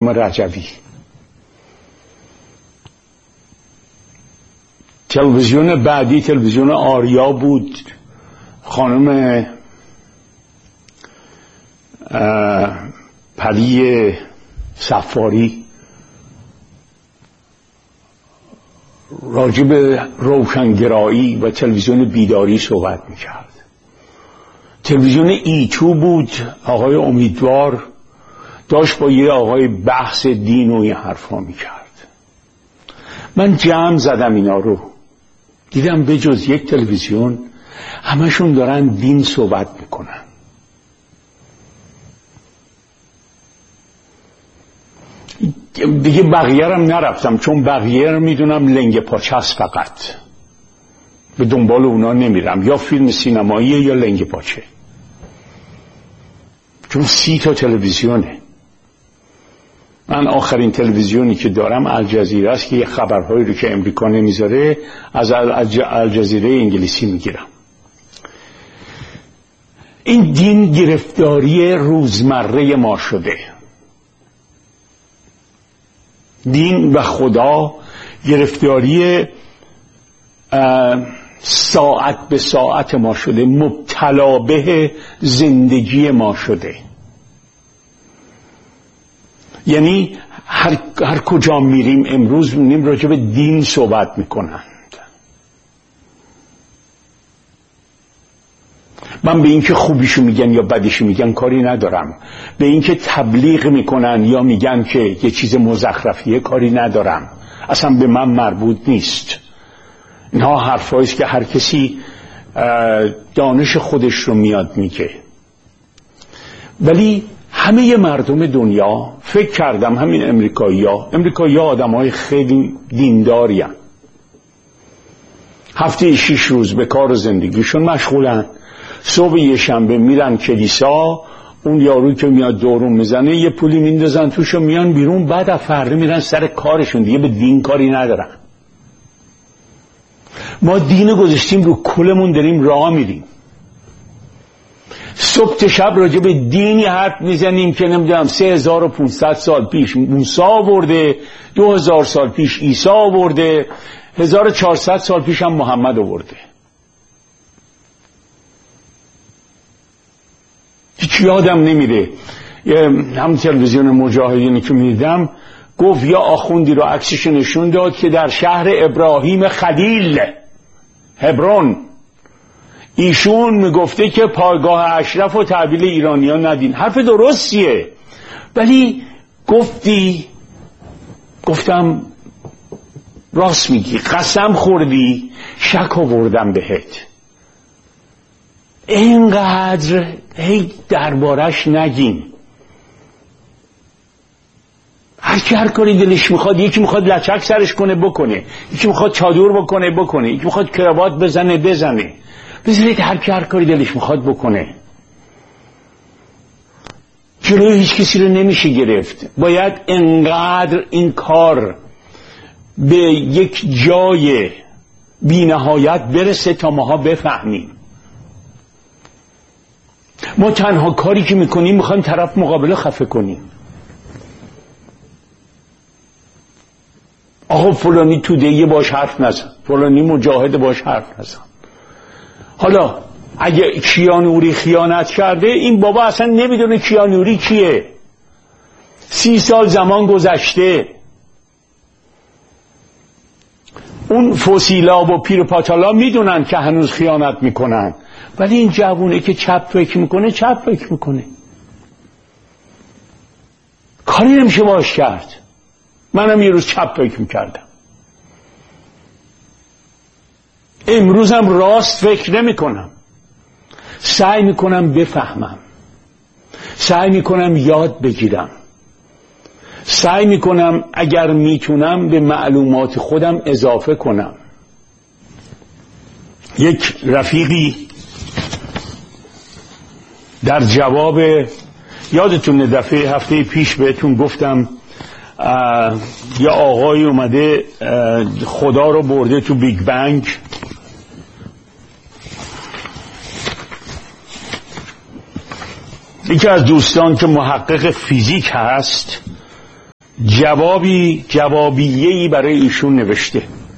رجبی. تلویزیون بعدی تلویزیون آریا بود. خانم پری صفاری راجب روشنگرایی و تلویزیون بیداری صحبت میکرد. تلویزیون ایتو بود، آقای امیدوار داشت با یه آقای بحث دین و این حرفا میکرد. من جمع زدم اینا رو، دیدم به جز یک تلویزیون همشون دارن دین صحبت میکنن. دیگه بقیه رم نرفتم، چون بقیه رو میدونم لنگ پاچه است، فقط به دنبال اونا نمیرم، یا فیلم سینمایی یا لنگ پاچه، چون 30 تا تلویزیونه. من آخرین تلویزیونی که دارم الجزیره است که یه خبرهایی رو که امریکا نمیذاره از الجزیره انگلیسی میگیرم. این دین گرفتاری روزمره ما شده. دین و خدا گرفتاری ساعت به ساعت ما شده، مبتلا به زندگی ما شده. یعنی هر کجا میریم امروز میبینیم راجع به دین صحبت میکنند. من به اینکه خوبیشو میگن یا بدیشو میگن کاری ندارم، به اینکه تبلیغ میکنن یا میگن که یه چیز مزخرفیه کاری ندارم، اصلا به من مربوط نیست. اینها حرفایی است که هر کسی دانش خودش رو میاد میگه. ولی همه مردم دنیا فکر کردم، همین امریکایی ها آدم های خیلی دینداری هستند. هفته 6 روز به کار و زندگیشون مشغولن. صبح یه شنبه میرن کلیسا، اون یارو که میاد دورون میزنه یه پولی میندازن توش و میان بیرون، بعد از فردا میرن سر کارشون، دیگه به دین کاری ندارن. ما دین گذاشتیم رو کلمون، داریم راه میریم. صبح تا شب راجع به دینی حرف میزنیم که نمیدونم 3500 سال پیش موسی آورده، 2000 سال پیش عیسی آورده، 1400 سال پیش هم محمد آورده. هیچ یادم نمیره هم تلویزیون مجاهدینی که میدیدم گفت یا آخوندی رو عکسش نشون داد که در شهر ابراهیم خلیل هبرون ایشون میگفته که پایگاه اشرف و تحویل ایرانیان ندین. حرف درستیه، ولی گفتم راست میگی، قسم خوردی، شک آوردم بهت. اینقدر هی دربارش نگین. هر کاری دلش میخواد، یکی میخواد لچک سرش کنه بکنه، یکی میخواد چادر بکنه، یکی میخواد کراوات بزنه. بذارید هر کاری دلش میخواد بکنه. جلوی هیچ کسی رو نمیشه گرفت. باید انقدر این کار به یک جای بی نهایت برسه تا ماها بفهمیم. ما تنها کاری که میکنیم میخوایم طرف مقابل خفه کنیم. آقا فلانی توده باش حرف نزن، فلانی مجاهد باش حرف نزن. حالا اگه کیانوری خیانت کرده، این بابا اصلا نمیدونه کیانوری کیه. 30 سال زمان گذشته. اون فسیلا و پیر پاتالا میدونن که هنوز خیانت میکنن، ولی این جوونه که چپ فکر میکنه کاری نمیشه باش کرد. منم یه روز چپ فکر میکردم، امروزم راست فکر نمیکنم. سعی میکنم بفهمم، سعی میکنم یاد بگیرم، سعی میکنم اگر میتونم به معلومات خودم اضافه کنم. یک رفیقی در جواب، یادتون دفعه هفته پیش بهتون گفتم یه آقای اومده خدا رو برده تو بیگ بنگ. یکی از دوستان که محقق فیزیک هست جوابیه‌ای برای ایشون نوشته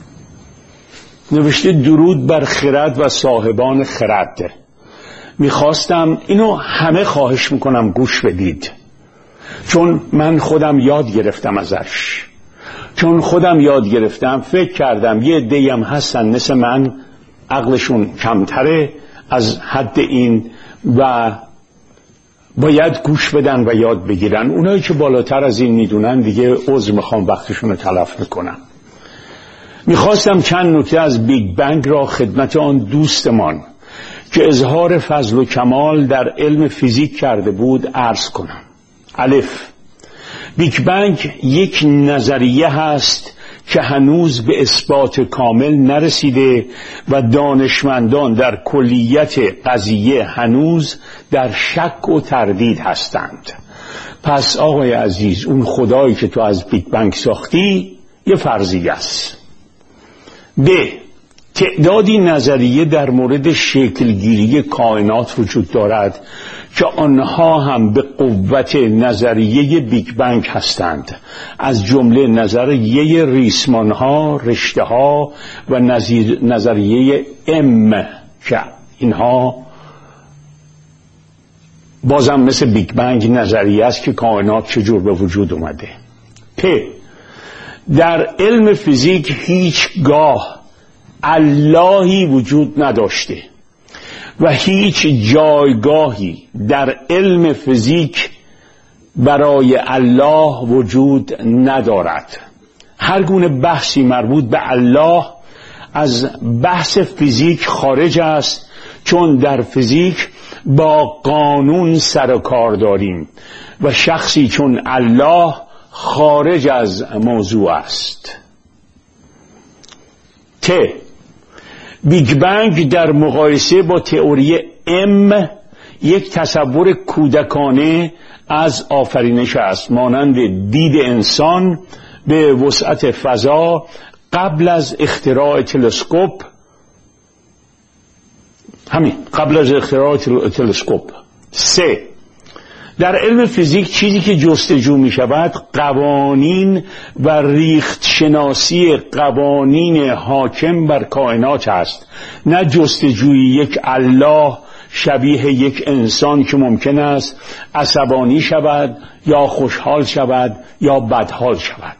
درود بر خرد و صاحبان خرد. میخواستم اینو همه خواهش میکنم گوش بدید، چون من خودم یاد گرفتم ازش، چون خودم یاد گرفتم. فکر کردم یه عده‌ای هم هستن مثل من عقلشون کمتره از حد این و باید گوش بدن و یاد بگیرن. اونایی که بالاتر از این میدونن دیگه عذر میخوام وقتشون رو تلف میکنم. میخواستم چند نکته از بیگ بنگ را خدمت آن دوستمان که اظهار فضل و کمال در علم فیزیک کرده بود عرض کنم. الف، بیگ بنگ یک نظریه هست که هنوز به اثبات کامل نرسیده و دانشمندان در کلیت قضیه هنوز در شک و تردید هستند. پس آقای عزیز، اون خدایی که تو از بیگ بنگ ساختی یه فرضیه است. ب، تعدادی نظریه در مورد شکلگیری کائنات وجود دارد که آنها هم به قوت نظریه بیگ بنگ هستند، از جمله نظریه ریسمان ها، رشته ها و نظریه ام که اینها بازم مثل بیگ بنگ نظریه است که کائنات چجور به وجود اومده. پ، در علم فیزیک هیچگاه اللهی وجود نداشته و هیچ جایگاهی در علم فیزیک برای الله وجود ندارد. هر گونه بحثی مربوط به الله از بحث فیزیک خارج است، چون در فیزیک با قانون سر و کار داریم و شخصی چون الله خارج از موضوع است. ت، بیگ بنگ در مقایسه با تئوری ام یک تصور کودکانه از آفرینش است، مانند دید انسان به وسعت فضا قبل از اختراع تلسکوپ. قبل از اختراع تلسکوپ. 3، در علم فیزیک چیزی که جستجو می شود قوانین و ریخت شناسی قوانین حاکم بر کائنات است، نه جستجوی یک الله شبیه یک انسان که ممکن است عصبانی شود یا خوشحال شود یا بدحال شود.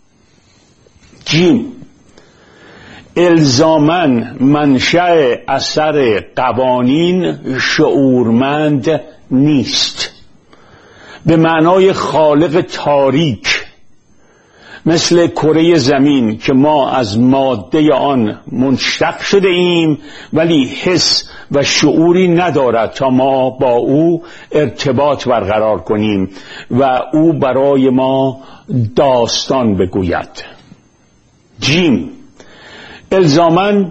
جیم، الزاماً منشأ اثر قوانین شعورمند نیست، به معنای خالق تاریک مثل کره زمین که ما از ماده آن منشق شده ایم ولی حس و شعوری ندارد تا ما با او ارتباط برقرار کنیم و او برای ما داستان بگوید. جیم، الزاماً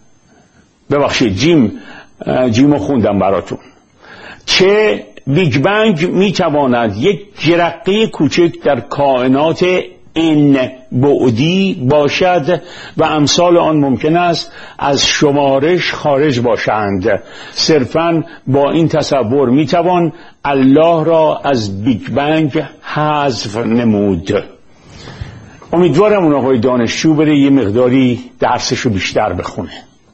جیمو خوندم براتون. چه بیگ بنگ میتواند یک جرقه کوچک در کائنات این بعدی باشد و امثال آن ممکن است از شمارش خارج باشند. صرفاً با این تصور میتوان الله را از بیگ بنگ حذف نمود. امیدوارم اون آقای دانشجو بره یه مقداری درسشو بیشتر بخونه.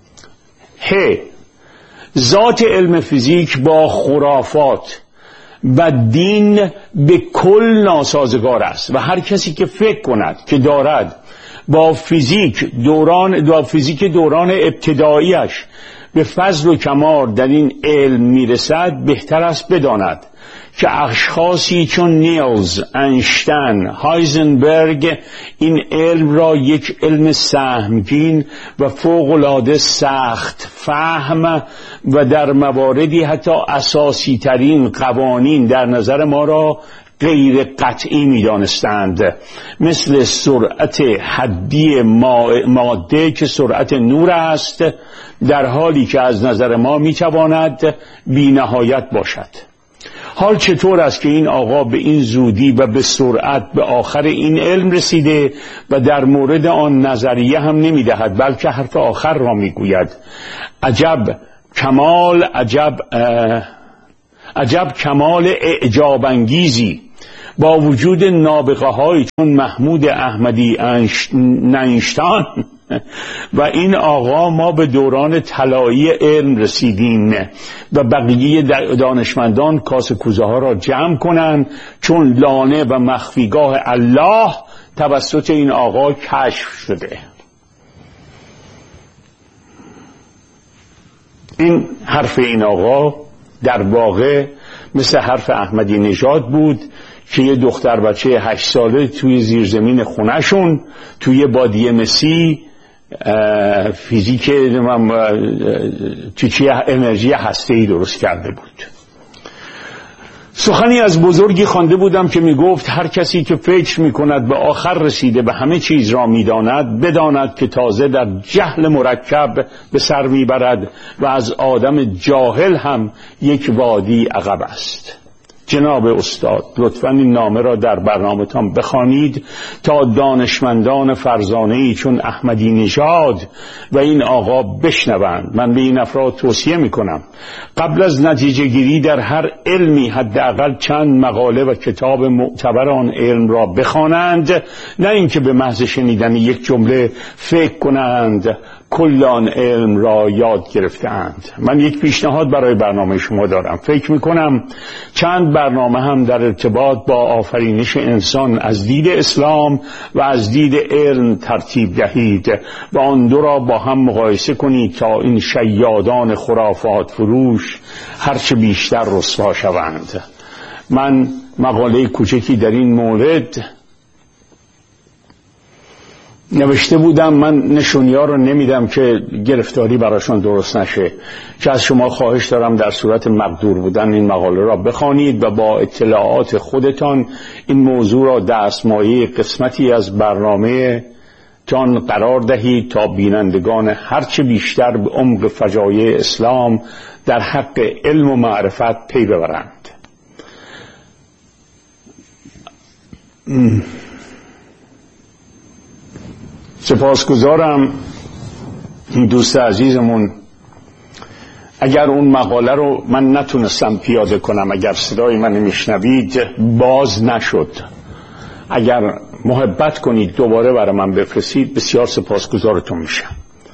ذات علم فیزیک با خرافات و دین به کل ناسازگار است و هر کسی که فکر کند که دارد با فیزیک دوران ابتداییش به فضل و کمال در این علم میرسد بهتر است بداند که اشخاصی چون نیلز، اینشتین، هایزنبرگ این علم را یک علم سهمگین و فوق‌العاده سخت فهم و در مواردی حتی اساسی ترین قوانین در نظر ما را غیر قطعی می دانستند، مثل سرعت حدی ماده که سرعت نور است، در حالی که از نظر ما می تواند بی نهایت باشد. حال چطور است که این آقا به این زودی و به سرعت به آخر این علم رسیده و در مورد آن نظریه هم نمی دهد بلکه حرف آخر را می گوید. عجب کمال اعجاب انگیزی با وجود نابغه های چون محمود احمدی نینشتان و این آقا ما به دوران طلایی علم رسیدیم و بقیه دانشمندان کاسه کوزه ها را جمع کنند، چون لانه و مخفیگاه الله توسط این آقا کشف شده. این حرف این آقا در واقع مثل حرف احمدی نژاد بود که یه دختر بچه 8 ساله توی زیرزمین خونهشون توی بادیه مسی فیزیک چی انرژی هسته‌ای درست کرده بود. سخنی از بزرگی خوانده بودم که می گفت هر کسی که فکر می کند به آخر رسیده به همه چیز را می داند، بداند که تازه در جهل مرکب به سر می برد و از آدم جاهل هم یک وادی عقب است. جناب استاد، لطفاً این نامه را در برنامه‌تان بخوانید تا دانشمندان فرزانه‌ای چون احمدی نژاد و این آقا بشنوند. من به این افراد توصیه می‌کنم قبل از نتیجه گیری در هر علمی حداقل چند مقاله و کتاب معتبر آن علم را بخوانند، نه اینکه به محض شنیدن یک جمله فکر کنند کل آن علم را یاد گرفتند. من یک پیشنهاد برای برنامه شما دارم. فکر میکنم چند برنامه هم در ارتباط با آفرینش انسان از دید اسلام و از دید علم ترتیب دهید و آن دو را با هم مقایسه کنید تا این شیادان خرافات فروش هرچه بیشتر رسوا شوند. من مقاله کوچکی در این مورد نوشته بودم. من نشونی‌ها رو نمیدم که گرفتاری براشون درست نشه، که از شما خواهش دارم در صورت مقدور بودن این مقاله را بخوانید و با اطلاعات خودتان این موضوع را دستمایه قسمتی از برنامه تان قرار دهید تا بینندگان هرچه بیشتر به عمق فجایع اسلام در حق علم و معرفت پی ببرند. سپاسگزارم این دوست عزیزمون. اگر اون مقاله رو من نتونستم پیاده کنم، اگر صدای من میشنوید باز نشد، اگر محبت کنید دوباره برای من بفرستید، بسیار سپاسگزارتون میشم.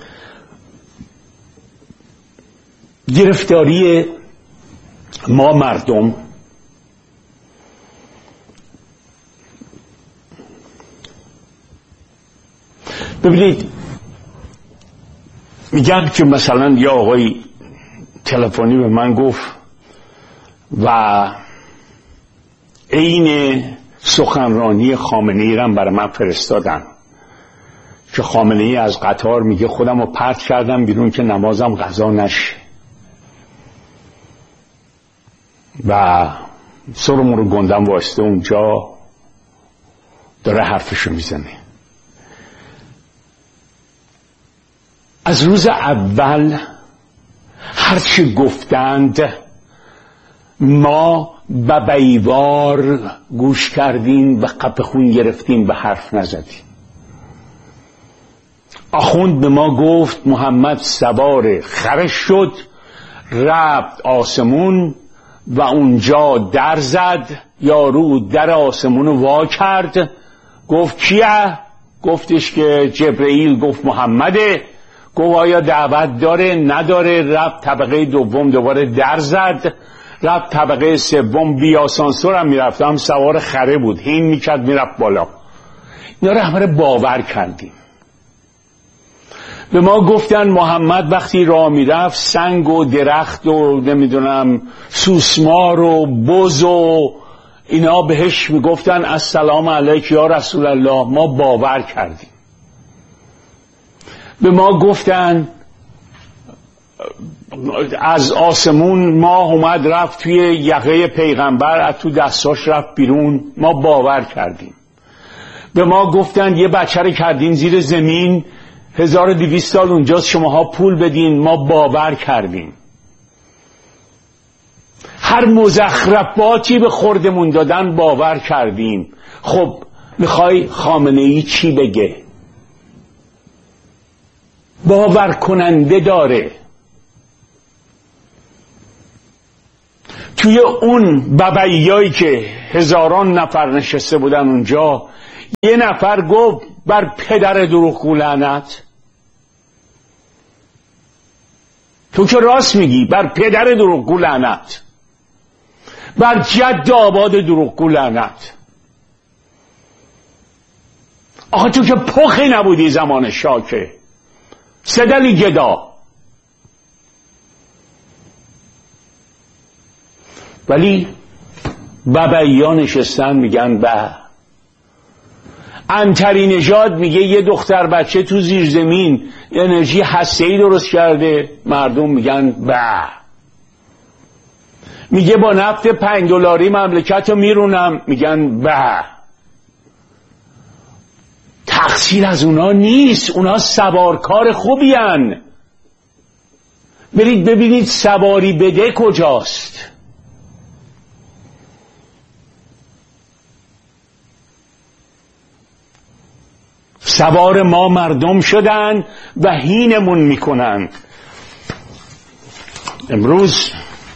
گرفتاری ما مردم ببینید، میگن که مثلا یا آقای تلفنی به من گفت و عین سخنرانی خامنه‌ای را برای من فرستادن که خامنه‌ای از قطار میگه خودم رو پرت کردم بیرون که نمازم قضا نشه و سرمون رو گندم واسطه اونجا داره حرفشو میزنه. از روز اول هرچی گفتند ما ببیوار گوش کردیم و قپ خون گرفتیم، به حرف نزدیم. آخوند به ما گفت محمد سوار خرش شد، رفت آسمون و اونجا در زد، یارو در آسمون وا کرد، گفت کیه؟ گفتش که جبرئیل. گفت محمده. گفت آیا دعوت داره؟ نداره. رفت طبقه دوم دوباره در زد، رفت طبقه سوم، بی آسانسور هم میرفت، هم سوار خره بود، هین میکرد میرفت بالا. اینا رو همه باور کردیم. به ما گفتن محمد وقتی راه میرفت سنگ و درخت و نمیدونم سوسمار و بز و اینا بهش میگفتن السلام علیک یا رسول الله. ما باور کردیم. به ما گفتن از آسمون ماه اومد رفت توی یقه پیغمبر، از تو دستاش رفت بیرون. ما باور کردیم. به ما گفتن یه بچه رو کردین زیر زمین، 1200 سال اونجاست، شماها پول بدین. ما باور کردیم. هر مزخرفاتی به خوردمون دادن باور کردیم. خب میخوای خامنه‌ای چی بگه؟ باور کننده داره. توی اون ببعیایی که هزاران نفر نشسته بودن اونجا، یه نفر گفت بر پدر دروغگو لعنت. تو که راست میگی، بر پدر دروغگو لعنت، بر جد آباد دروغگو لعنت. آخه تو که پخی نبودی زمان شاکه، سدلی گدا. ولی ببعیا نشستن میگن به. عنتری نژاد میگه یه دختر بچه تو زیر زمین انرژی هسته‌ای درست کرده، مردم میگن به. میگه با نفت $5 مملکت رو میرونم، میگن به. تقصیر از اونا نیست، اونا سوارکار خوبی هن. برید ببینید سواری بده کجاست. سوار ما مردم شدن و هینمون میکنن. امروز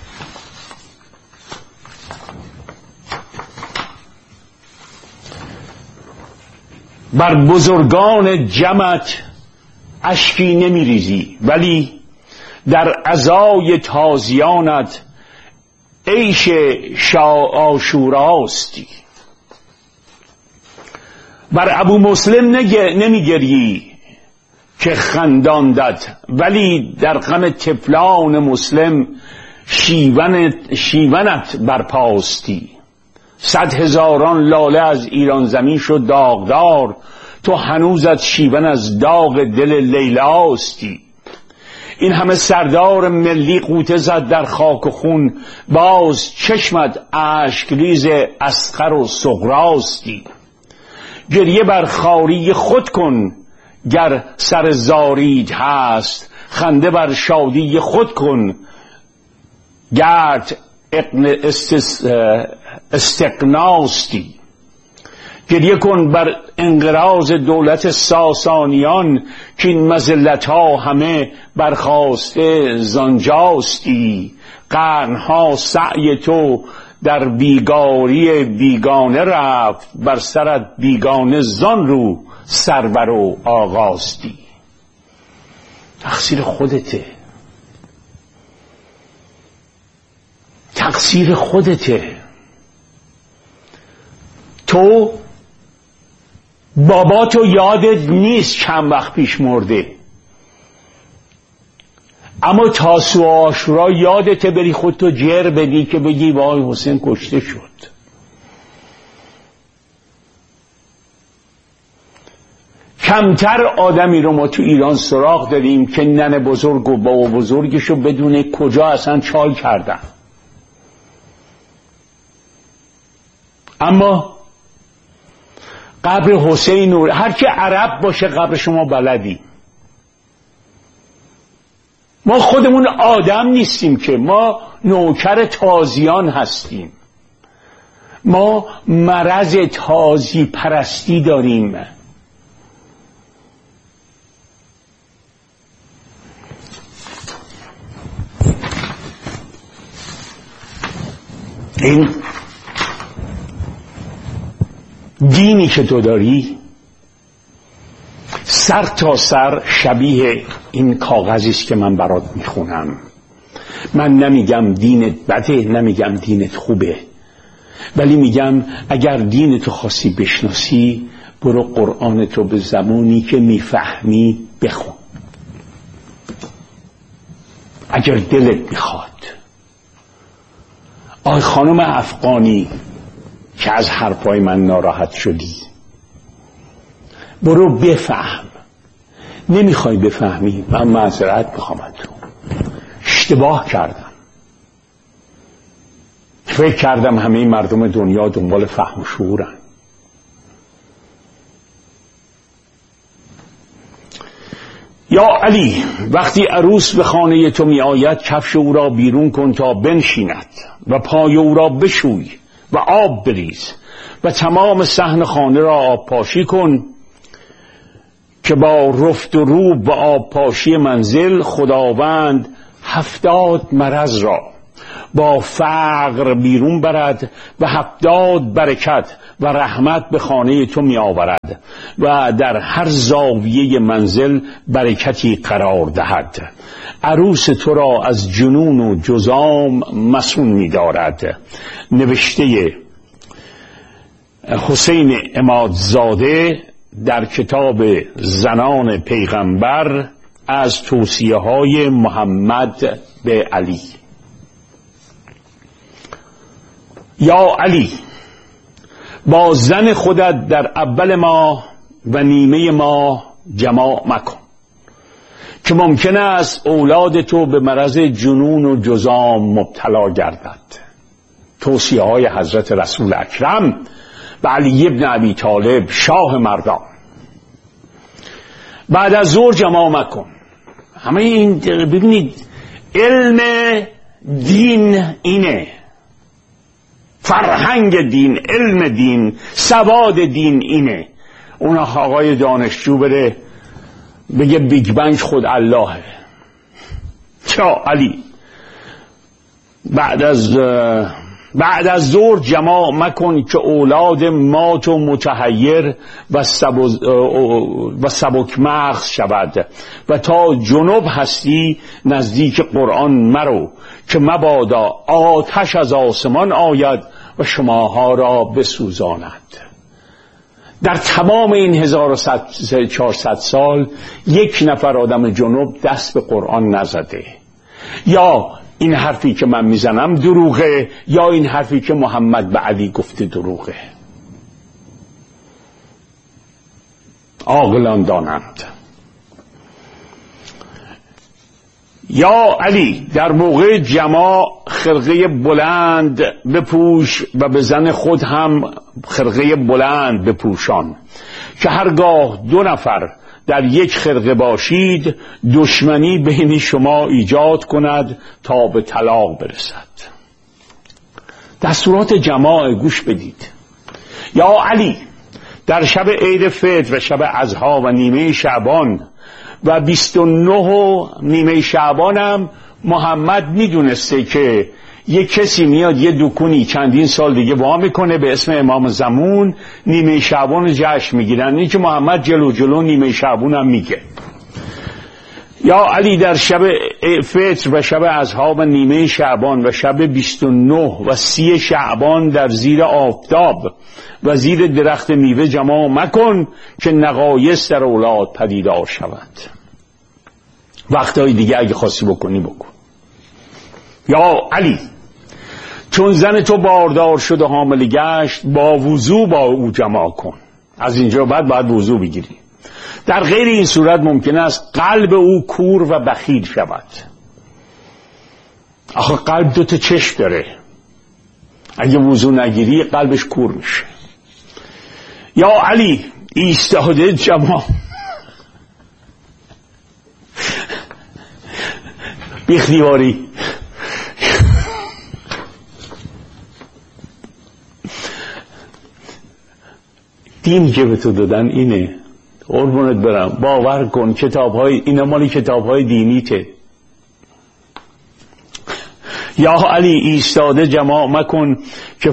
بر بزرگان جمعت اشکی نمیریزی، ولی در عزای تازیانت عیش عاشوراستی. بر ابو مسلم نمیگری که خنداندت، ولی در غم طفلان مسلم شیونت برپاستی. 100,000 لاله از ایران زمین شد داغدار، تو هنوزت شیون از داغ دل لیلاستی. این همه سردار ملی قوطه زد در خاک و خون، باز چشمت اشکریز اصغر و صغراستی. گریه بر خواری خود کن گر سر زارید هست، خنده بر شادی خود کن گرد استقناستی. گریه کن بر انقراض دولت ساسانیان، که این مذلت ها همه برخاسته زانجاستی. قرنها سعی تو در بیگاری بیگانه رفت، بر سرت بیگانه زان رو سرور و آغاستی. تقصیر خودته، تقصیر خودته. تو باباتو یادت نیست چند وقت پیش مرده، اما تاسوعا و عاشورا یادته بری خودتو جر بدی که بگی وای حسین کشته شد. کمتر آدمی رو ما تو ایران سراغ داریم که ننه بزرگ و بابا بزرگشو بدونه کجا اصلا چال کردن. اما قبر حسین و هر که عرب باشه قبر شما بلدی. ما خودمون آدم نیستیم که، ما نوکر تازیان هستیم. ما مرض تازی پرستی داریم. این دینی که تو داری سر تا سر شبیه این کاغذی است که من برات میخونم. من نمیگم دینت بده، نمیگم دینت خوبه، ولی میگم اگر دینتو خواستی بشناسی برو قرآنتو به زبونی که میفهمی بخون. اگر دلت میخواد. آی خانم افغانی که از حرفای من ناراحت شدی، برو بفهم. نمیخوای بفهمی، من معذرت میخوام از تو. اشتباه کردم. فکر کردم همه مردم دنیا دنبال فهم و شعورن. یا علی، وقتی عروس به خانه تو می آید کفش او را بیرون کن تا بنشیند و پای او را بشوی و آب بریز و تمام صحن خانه را آب پاشی کن، که با رفت و روب و آب پاشی منزل خداوند 70 مرض را با فقر بیرون برد و 70 برکت و رحمت به خانه تو می آورد و در هر زاویه منزل برکتی قرار دهد. عروس تو را از جنون و جزام مسون می دارد. نوشته حسین عمادزاده در کتاب زنان پیغمبر از توصیه های محمد به علی. یا علی، با زن خودت در اول ماه و نیمه ماه جماع مکن که ممکن است اولاد تو به مرض جنون و جزام مبتلا گردد. توصیه های حضرت رسول اکرم و علی ابن ابی طالب شاه مردان. بعد از ظهر جماع مکن. همه این ببینید علم دین اینه، فرهنگ دین، علم دین، سواد دین اینه. اون آقای دانشجو بره بگه بیگ بنگ خود اللهه. چا علی بعد از ظهر جماع مکن که اولاد مات و متحیر و سبک مغز شود و تا جنوب هستی نزدیک قرآن مرو که مبادا آتش از آسمان آید و شماها را بسوزاند. در تمام این 1400 سال یک نفر آدم جنوب دست به قرآن نزده. یا این حرفی که من میزنم دروغه یا این حرفی که محمد به علی گفته دروغه. عاقلان دانند. یا علی، در موقع جماع خرقه بلند بپوش و به زن خود هم خرقه بلند بپوشان که هرگاه 2 نفر در یک خرقه باشید دشمنی بین شما ایجاد کند تا به طلاق برسد. دستورات جماع گوش بدید. یا علی، در شب عید فطر و شب اضحی و نیمه شعبان و 29 و نیمه شعبان هم محمد میدونسته که یک کسی میاد یه دکونی چندین سال دیگه وا میکنه به اسم امام زمان، نیمه شعبان جشن میگیرن. این که محمد جلو نیمه شعبان هم میگه. یا علی، در شب فطر و شب اضحی و نیمه شعبان و شب 29 و 30 شعبان در زیر آفتاب و زیر درخت میوه جماع مکن که نقایص در اولاد پدیدار شود. وقتهای دیگه اگه خواستی بکنی بکن. یا علی، چون زن تو باردار شد و حامل گشت با وضو با او جماع کن. از اینجا بعد باید وضو بگیری. در غیر این صورت ممکن است قلب او کور و بخیل شود. آخه قلب 2 چشم داره، اگه وضو نگیری قلبش کور میشه. یا علی، ایستاده جماع بیخدیواری. دینی که به تو دادن اینه، قربونت برم، باور کن. کتاب‌های اینا مالی کتاب‌های دینیته. یا علی، ایستاده جماع مکن که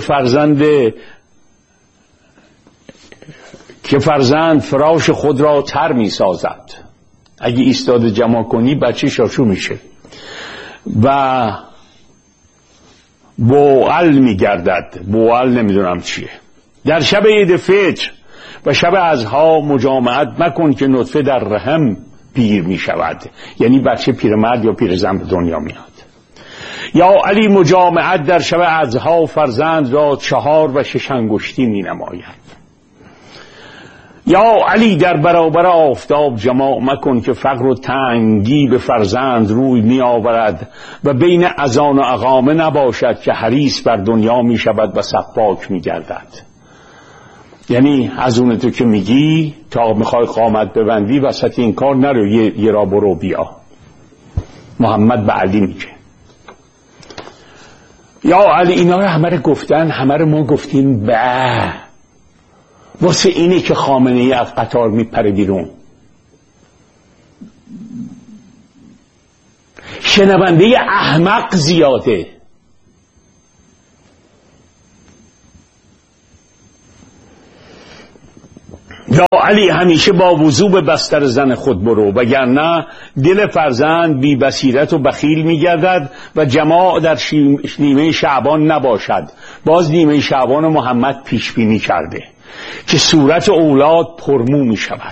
فرزند فراش خود را تر می سازد. اگه ایستاده جماع کنی بچه شاشو میشه و بوعل می گردد. بوعل نمیدونم چیه. در شب عید فطر و شب اضحی مجامعت مکن که نطفه در رحم پیر می شود، یعنی بچه پیرمرد یا پیرزن به دنیا میاد. یا علی، مجامعت در شب اضحی فرزند را 4 و 6 انگشتی می نماید. یا علی، در برابر آفتاب جماع مکن که فقر و تنگی به فرزند روی می آورد و بین اذان و اقامه نباشد که حریص بر دنیا می شود و سفاک می گردد. یعنی از اون تو که میگی تا میخوای قامت ببندی وسط این کار نرو، یه را برو بیا. محمد به علی میگه. یا علی، اینا رو همه رو گفتن، همه رو ما گفتیم به واسه اینه که خامنه ای از قطار میپره بیرون. شنونده احمق زیاده. یا علی همیشه با وضو به بستر زن خود برو، وگرنه دل فرزند بی بصیرت و بخیل میگردد و جماع در نیمه شعبان نباشد. باز نیمه شعبان محمد پیش بینی کرده که صورت اولاد پرمو می شود.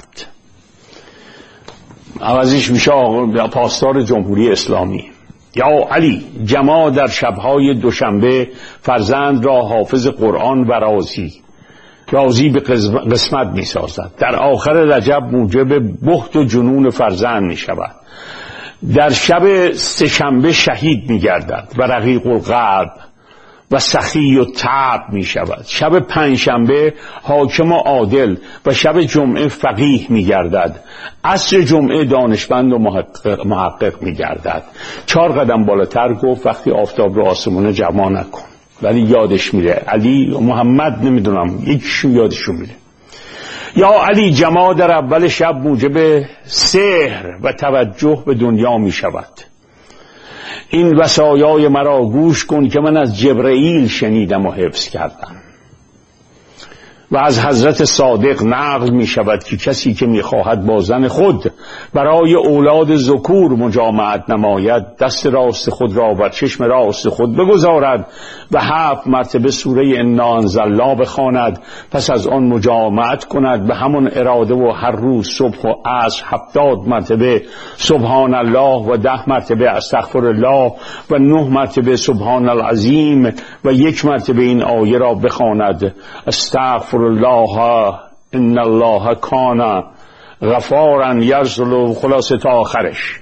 عوضش میشه پاسدار جمهوری اسلامی. یا علی جماع در شبهای دوشنبه فرزند را حافظ قرآن و راضی به قسمت می سازد. در آخر رجب موجب بخت و جنون فرزند می شود. در شب سه‌شنبه شهید می گردد و رقیق القلب و سخی و تعب می شود. شب پنجشنبه حاکم و عادل و شب جمعه فقیه می گردد. عصر جمعه دانشمند و محقق می گردد. 4 قدم بالاتر گفت وقتی آفتاب رو آسمونه جمع نکن، ولی یادش میره. علی و محمد نمیدونم یکیشون یادشون میره. یا علی جماع در اول شب موجب سحر و توجه به دنیا می شود. این وصایای مرا گوش کن که من از جبرئیل شنیدم و حفظ کردم. و از حضرت صادق نقل می شود که کسی که می خواهد با زن خود برای اولاد ذکور مجامعت نماید، دست راست خود را بر چشم راست خود بگذارد و 7 مرتبه سوره انا انزلنا بخواند، پس از آن مجامعت کند به همون اراده و هر روز صبح و عصر 70 مرتبه سبحان الله و 10 مرتبه استغفر الله و 9 مرتبه سبحان العظیم و 1 مرتبه این آیه را بخواند استغفر الله ان الله کان غفارا یرسل، خلاصه تا آخرش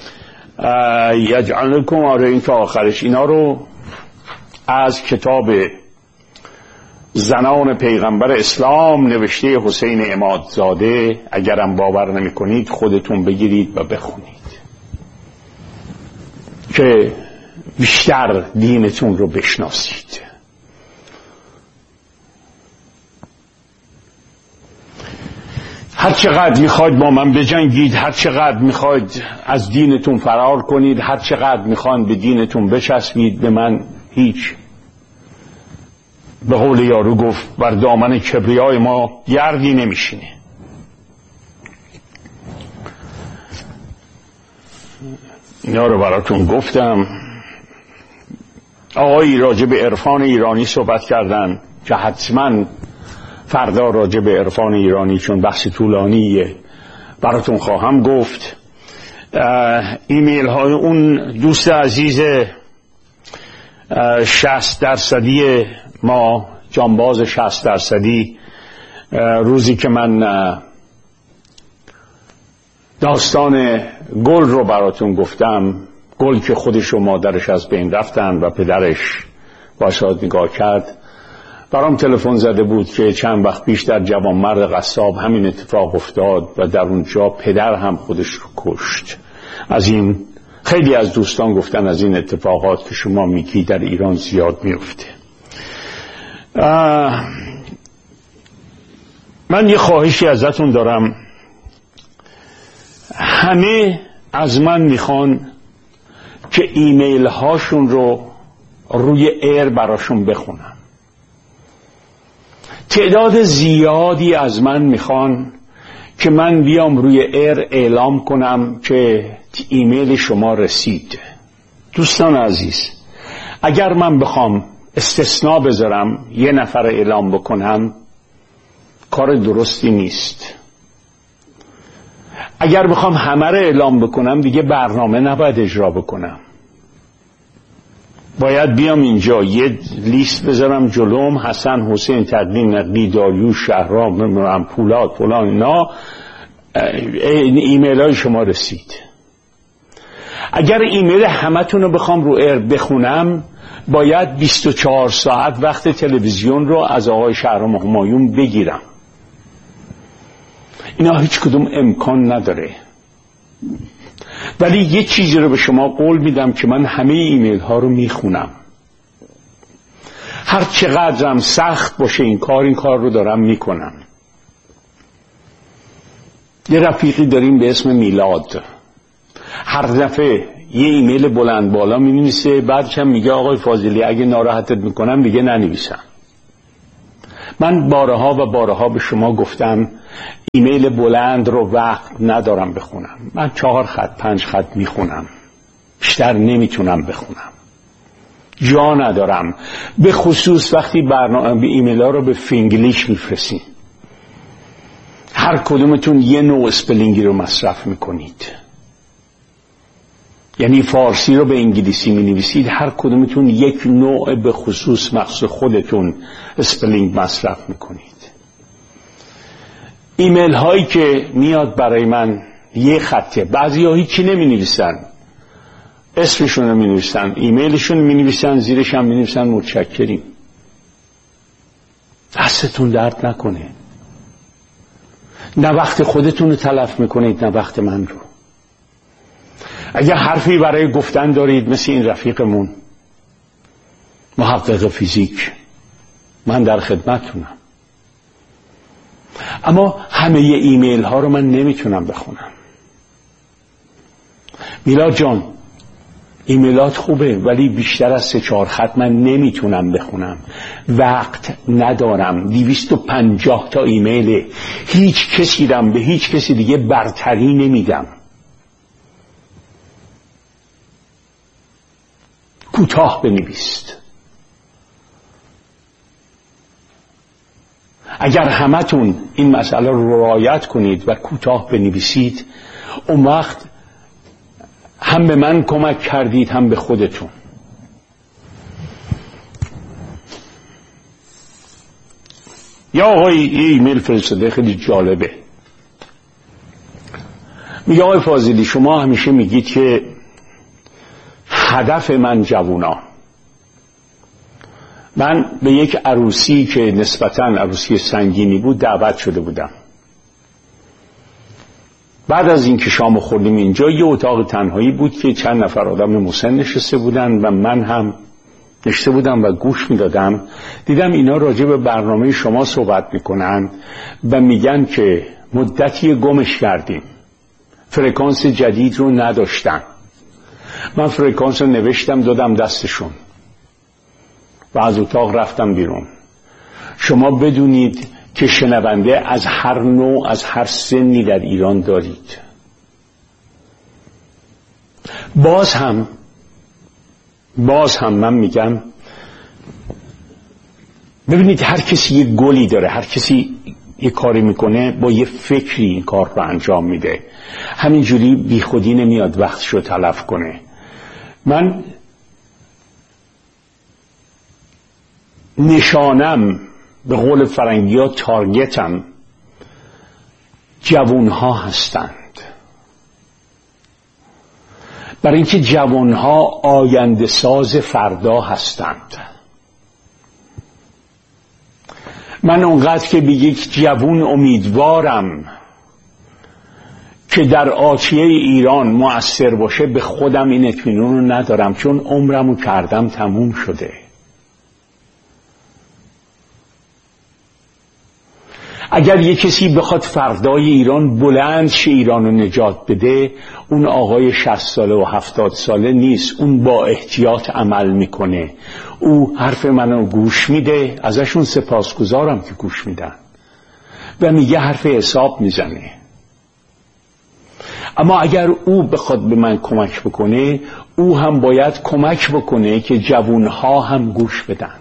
یجعلکم، آره این تا آخرش. اینا رو از کتاب زنان پیغمبر اسلام نوشته حسین عمادزاده، اگرم باور نمی کنید خودتون بگیرید و بخونید که بیشتر دینتون رو بشناسید. هر چقدر میخواید با من بجنگید، هر چقدر میخواید از دینتون فرار کنید، هر چقدر میخواید به دینتون بچسبید، به من هیچ. به قول یارو گفت بر دامن کبریای ما گردی نمیشینه. اینا رو براتون گفتم. آقایی راجع به عرفان ایرانی صحبت کردن که حتما فردا راجع به عرفان ایرانی، چون بحث طولانیه، براتون خواهم گفت. ایمیل های اون دوست عزیز 60% ما، جانباز 60%، روزی که من داستان گل رو براتون گفتم، گل که خودش و مادرش از بین رفتن و پدرش باشاد نگاه کرد، برام تلفن زده بود که چند وقت پیش در جوانمرد قصاب همین اتفاق افتاد و در اونجا پدر هم خودش رو کشت. از این خیلی از دوستان گفتن از این اتفاقات که شما میگی در ایران زیاد میفته. من یه خواهشی ازتون دارم. همه از من میخوان که ایمیل هاشون رو روی ایر براشون بخونم. تعداد زیادی از من میخوان که من بیام روی ایر اعلام کنم که ایمیل شما رسید. دوستان عزیز، اگر من بخوام استثناء بذارم یه نفر اعلام بکنم کار درستی نیست. اگر بخوام همه رو اعلام بکنم دیگه برنامه نباید اجرا بکنم. باید بیام اینجا یه لیست بذارم جلوم، حسن، حسین، تقویم، نقی، داریوش، شهرام، پولاد، فلان، اینا ایمیل های شما رسید. اگر ایمیل همتون رو بخوام رو ایر بخونم باید 24 ساعت وقت تلویزیون رو از آقای شهرام همایون بگیرم. اینا هیچ کدوم امکان نداره. ولی یه چیزی رو به شما قول میدم که من همه ایمیل ها رو میخونم. هر چقدرم سخت باشه این کار رو دارم میکنم. یه رفیقی داریم به اسم میلاد، هر دفعه یه ایمیل بلند بالا می‌نویسه، بعدش هم میگه آقای فاضلی اگه ناراحتت میکنم دیگه ننویسم. من بارها و بارها به شما گفتم ایمیل بلند رو وقت ندارم بخونم. من 4 خط 5 خط میخونم، بیشتر نمیتونم بخونم، جا ندارم. به خصوص وقتی برنامه ایمیل ها رو به فینگلیش میفرستین، هر کدومتون یه نوع اسپلینگی رو مصرف میکنید. یعنی فارسی رو به انگلیسی می نویسید، هر کدومتون یک نوع به خصوص مخصوص خودتون اسپلینگ مصرف میکنید. ایمیل هایی که میاد برای من یه خطه، بعضی ها هیچی نمی نویسن، اسمشون رو می نویسن، ایمیلشون می نویسن، زیرش هم می نویسن متشکریم. دستتون درد نکنه، نه وقت خودتون رو تلف میکنید نه وقت من رو. اگر حرفی برای گفتن دارید مثل این رفیقمون محقق فیزیک، من در خدمتتونم. اما همه ایمیل ها رو من نمیتونم بخونم. میلاد جان ایمیلات خوبه ولی بیشتر از 3-4 خط من نمیتونم بخونم، وقت ندارم. 250 تا ایمیل، هیچ کسی رم به هیچ کسی دیگه برتری نمیدم. کوتاه بنویسید. اگر همتون این مسئله رو رعایت کنید و کوتاه بنویسید، اون وقت هم به من کمک کردید هم به خودتون. یا آقای ایمیل فرستاده خیلی جالبه، میگه آقای فاضلی شما همیشه میگید که هدف من جوونا. من به یک عروسی که نسبتاً عروسی سنگینی بود دعوت شده بودم. بعد از این که شام خوردیم اینجا، یه اتاق تنهایی بود که چند نفر آدم مسن نشسته بودن و من هم نشسته بودم و گوش میدادم. دیدم اینا راجع به برنامه شما صحبت میکنن و میگن که مدتی گمش کردیم، فرکانس جدید رو نداشتن. من فرکانس رو نوشتم دادم دستشون و از اتاق رفتم بیرون. شما بدونید که شنونده از هر نوع از هر سنی در ایران دارید. باز هم من میگم ببینید هر کسی یه گلی داره، هر کسی یه کاری میکنه با یه فکری این کار رو انجام میده. همینجوری بی خودی نمیاد وقتشو تلف کنه. من نشانم به قول فرنگی ها تارگتم جوانها هستند، برای اینکه جوانها آینده ساز فردا هستند. من اونقدر که به یک جوان امیدوارم که در آتیه ایران مؤثر باشه، به خودم این اطمینان رو ندارم، چون عمرمو کردم تموم شده. اگر یک کسی بخواد فردای ایران بلند شه ایران رو نجات بده، اون آقای 60 ساله و 70 ساله نیست، اون با احتیاط عمل میکنه، او حرف منو گوش میده، ازشون سپاسگزارم که گوش میدن و میگه حرف حساب میزنه. اما اگر او بخواد به من کمک بکنه، او هم باید کمک بکنه که جوانها هم گوش بدن،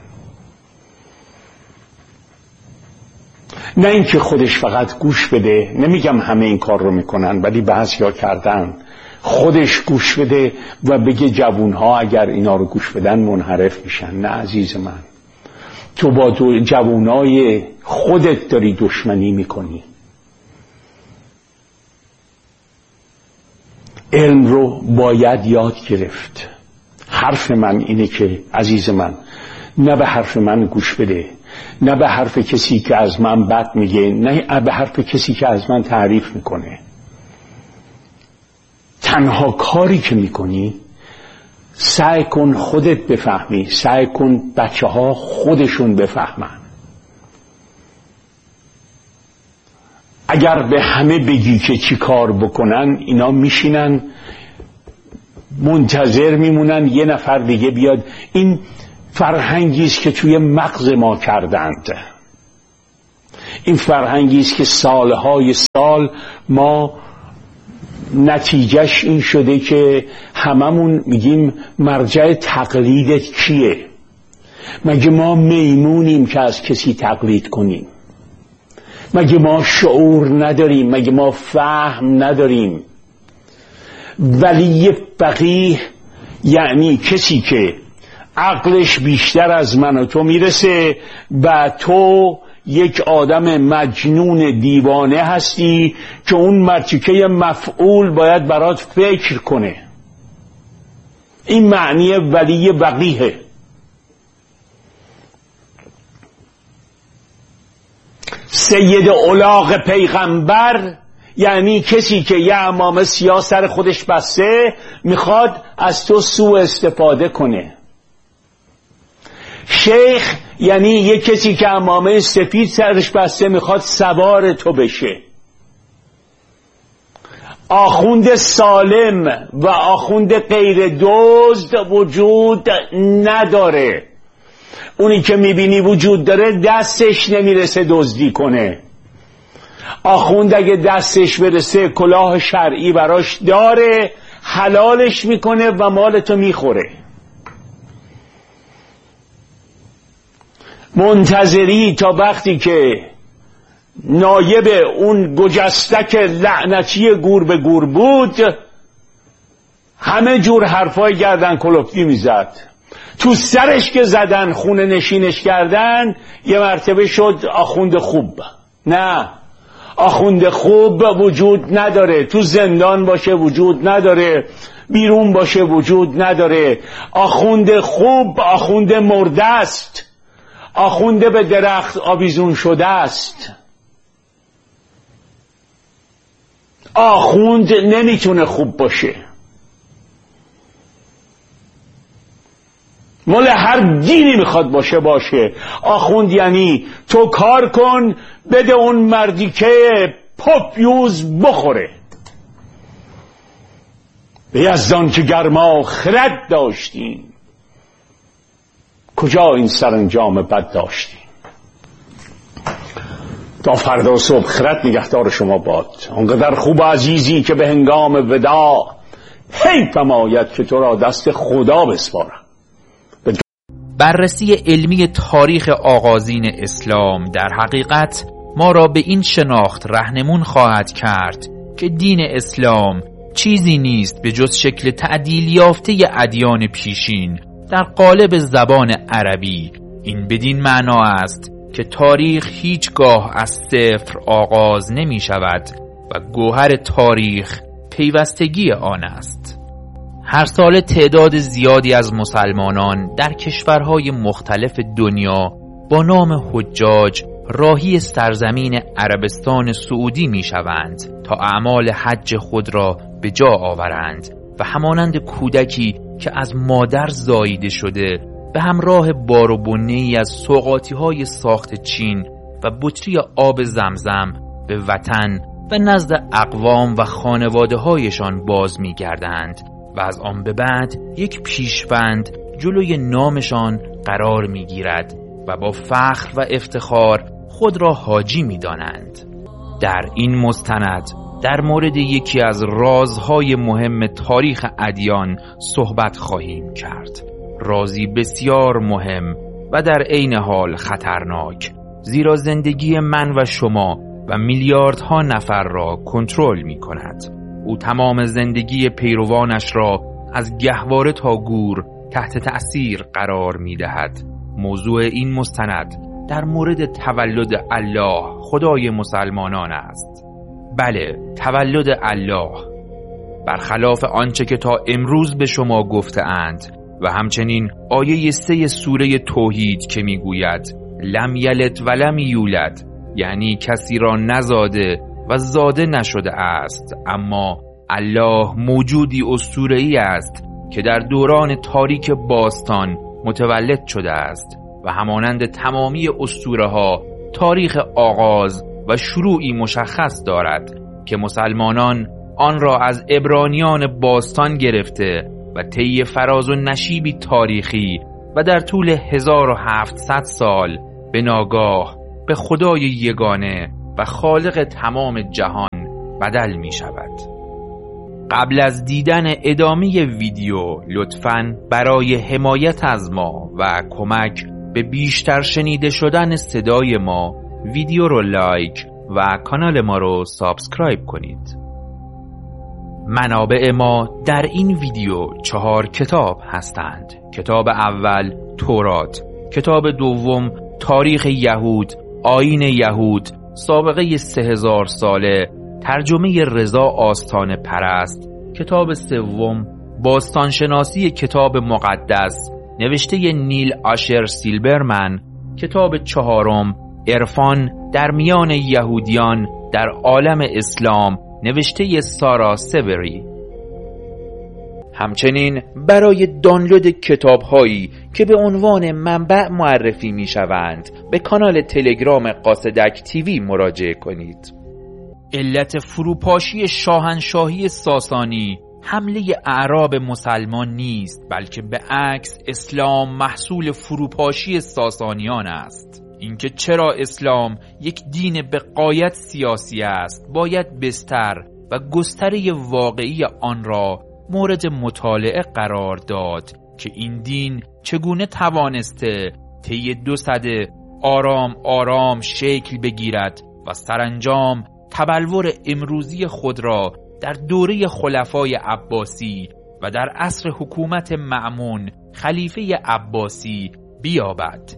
نه اینکه خودش فقط گوش بده. نمیگم همه این کار رو میکنن ولی بعضیا کردن، خودش گوش بده و بگه جوانها اگر اینا رو گوش بدن منحرف میشن. نه عزیز من، تو با جوانای خودت داری دشمنی میکنی. علم رو باید یاد گرفت. حرف من اینه که عزیز من، نه به حرف من گوش بده، نه به حرف کسی که از من بد میگه، نه به حرف کسی که از من تعریف میکنه. تنها کاری که میکنی سعی کن خودت بفهمی، سعی کن بچه ها خودشون بفهمن. اگر به همه بگی که چی کار بکنن، اینا میشینن منتظر میمونن یه نفر دیگه بیاد. این فرهنگی است که توی مغز ما کردند. این فرهنگی است که سالهای سال ما نتیجهش این شده که هممون میگیم مرجع تقلیدت کیه؟ مگه ما میمونیم که از کسی تقلید کنیم؟ مگه ما شعور نداریم؟ مگه ما فهم نداریم؟ ولی فقیه یعنی کسی که عقلش بیشتر از من و تو میرسه و تو یک آدم مجنون دیوانه هستی که اون مرتکه مفعول باید برات فکر کنه. این معنی ولی وقیه. سید الاغ پیغمبر یعنی کسی که یه عمامه سیاه سر خودش بسته میخواد از تو سوء استفاده کنه. شیخ یعنی یه کسی که عمامه سفید سرش بسته میخواد سوار تو بشه. آخوند سالم و آخوند غیر دزد وجود نداره. اونی که میبینی وجود داره دستش نمیرسه دزدی کنه. آخوند اگه دستش برسه کلاه شرعی براش داره، حلالش میکنه و مالتو میخوره. منتظری تا وقتی که نایب اون گجستک لعنتی گور به گور بود همه جور حرفای گردن کلفتی میزد. تو سرش که زدن خونه نشینش کردن یه مرتبه شد آخوند خوب. نه، آخوند خوب وجود نداره. تو زندان باشه وجود نداره، بیرون باشه وجود نداره. آخوند خوب آخوند مرده است، آخونده به درخت آویزون شده است. آخوند نمیتونه خوب باشه. مال هر دینی میخواد باشه. آخوند یعنی تو کار کن بده اون مردی که پاپیوز بخوره. به یزدان که گرما خرد داشتیم کجا این سرانجام بد داشتیم. تا فردا صبح خرد نگهدار شما باد. آنقدر خوب و عزیزی که به هنگام وداع حیفم آید که تو را دست خدا بسپارم. بررسی علمی تاریخ آغازین اسلام در حقیقت ما را به این شناخت رهنمون خواهد کرد که دین اسلام چیزی نیست به جز شکل تعدیل یافته ادیان پیشین در قالب زبان عربی. این بدین معنا است که تاریخ هیچگاه از صفر آغاز نمی شود و گوهر تاریخ پیوستگی آن است. هر سال تعداد زیادی از مسلمانان در کشورهای مختلف دنیا با نام حجاج راهی سرزمین عربستان سعودی می شوند تا اعمال حج خود را به جا آورند و همانند کودکی که از مادر زاییده شده به همراه بار و بنه‌ای از سوغاتی‌های ساخت چین و بطری آب زمزم به وطن و نزد اقوام و خانواده‌هایشان باز می‌گردند و از آن به بعد یک پیشبند جلوی نامشان قرار می‌گیرد و با فخر و افتخار خود را حاجی می‌دانند. در این مستند در مورد یکی از رازهای مهم تاریخ ادیان صحبت خواهیم کرد. رازی بسیار مهم و در عین حال خطرناک، زیرا زندگی من و شما و میلیاردها نفر را کنترل می کند. او تمام زندگی پیروانش را از گهواره تا گور تحت تأثیر قرار می دهد. موضوع این مستند در مورد تولد الله خدای مسلمانان است. بله، تولد الله. برخلاف آنچه که تا امروز به شما گفته اند و همچنین آیه 3 سوره توحید که میگوید لم یلد و لم یولد، یعنی کسی را نزاده و زاده نشده است، اما الله موجودی اسطوره‌ای است که در دوران تاریک باستان متولد شده است و همانند تمامی اسطوره‌ها تاریخ آغاز و شروعی مشخص دارد که مسلمانان آن را از عبرانیان باستان گرفته و طی فراز و نشیبی تاریخی و در طول 1700 سال به ناگاه به خدای یگانه و خالق تمام جهان بدل می شود. قبل از دیدن ادامه ویدیو لطفاً برای حمایت از ما و کمک به بیشتر شنیده شدن صدای ما ویدیو رو لایک و کانال ما رو سابسکرایب کنید. منابع ما در این ویدیو 4 کتاب هستند. کتاب اول تورات، کتاب دوم تاریخ یهود، آیین یهود، سابقه 3000 ساله، ترجمه رضا آستان پرست، کتاب سوم باستانشناسی کتاب مقدس نوشته نیل آشر سیلبرمن، کتاب چهارم عرفان در میان یهودیان در عالم اسلام نوشته سارا سوری. همچنین برای دانلود کتاب‌هایی که به عنوان منبع معرفی می‌شوند به کانال تلگرام قاصدک تیوی مراجعه کنید. علت فروپاشی شاهنشاهی ساسانی حمله اعراب مسلمان نیست، بلکه به عکس اسلام محصول فروپاشی ساسانیان است. اینکه چرا اسلام یک دین به غایت سیاسی است باید بستر و گستره واقعی آن را مورد مطالعه قرار داد که این دین چگونه توانسته طی 200 آرام آرام شکل بگیرد و سرانجام تبلور امروزی خود را در دوره خلفای عباسی و در عصر حکومت مأمون خلیفه عباسی بیابد.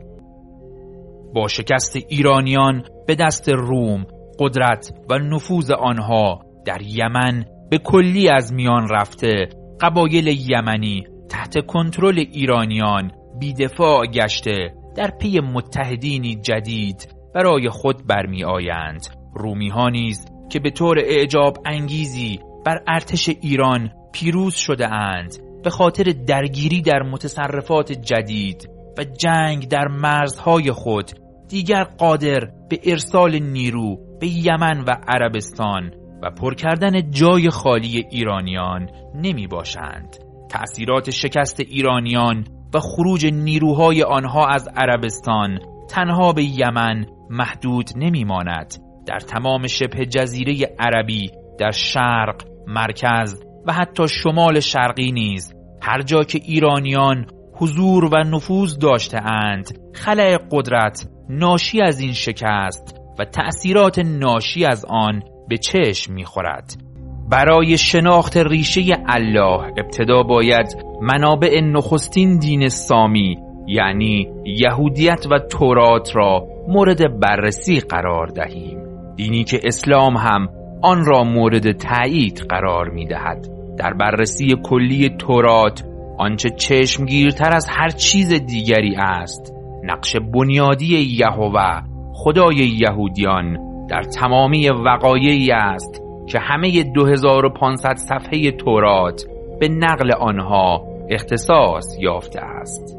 با شکست ایرانیان به دست روم، قدرت و نفوذ آنها در یمن به کلی از میان رفته، قبایل یمنی تحت کنترل ایرانیان بی‌دفاع گشته در پی متحدینی جدید برای خود برمی آیند. رومی ها نیز که به طور اعجاب انگیزی بر ارتش ایران پیروز شده اند به خاطر درگیری در متصرفات جدید و جنگ در مرزهای خود دیگر قادر به ارسال نیرو به یمن و عربستان و پر کردن جای خالی ایرانیان نمی باشند. تأثیرات شکست ایرانیان و خروج نیروهای آنها از عربستان تنها به یمن محدود نمی ماند. در تمام شبه جزیره عربی، در شرق، مرکز و حتی شمال شرقی نیز هر جا که ایرانیان حضور و نفوذ داشته اند، خلأ قدرت ناشی از این شکست و تأثیرات ناشی از آن به چشم می‌خورد. برای شناخت ریشه الله ابتدا باید منابع نخستین دین سامی یعنی یهودیت و تورات را مورد بررسی قرار دهیم. دینی که اسلام هم آن را مورد تأیید قرار می‌دهد. در بررسی کلی تورات آنچه چشمگیرتر از هر چیز دیگری است نقش بنیادی یهوه خدای یهودیان در تمامی وقایعی است که همه 2500 صفحه تورات به نقل آنها اختصاص یافته است.